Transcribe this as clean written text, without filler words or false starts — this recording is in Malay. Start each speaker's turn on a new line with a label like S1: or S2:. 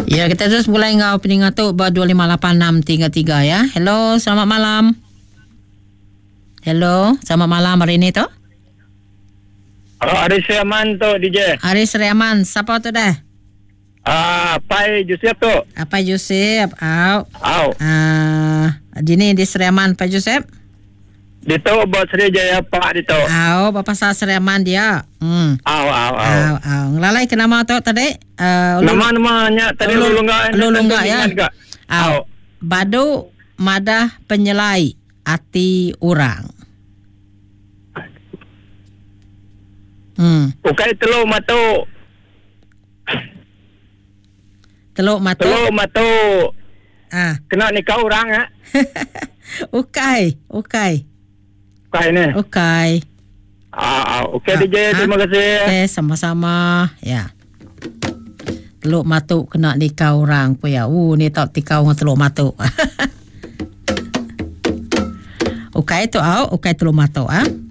S1: Ya, kita terus mulai ngau peningat tu 25863 ya. Hello, selamat malam. Hello, selamat malam hari ini tu.
S2: Aris Reaman tu DJ.
S1: Aris Reaman, siapa tu dah?
S2: Pai Joseph tu.
S1: Apa Joseph?
S2: Au.
S1: Dini di Seriaman Pak Joseph.
S2: Dito buat Sriwijaya Pak dito.
S1: Bapa sa Seriaman dia.
S2: Au.
S1: Ngelalai ke nama tu tadi?
S2: Nama-namanya tadi
S1: Lulungga ya.
S2: Au.
S1: Badu madah penyelai ati orang.
S2: Ukai telur matu.
S1: Teluk matu.
S2: Kena nikah orang ya.
S1: Ukai.
S2: Ukai ni.
S1: Ukai.
S2: Okey DJ, terima kasih.
S1: Okey, sama-sama. Ya. Teluk matu kena nikah orang pun ya. Ni tak tikau dengan teluk matu. Ukai tu ukai teluk matu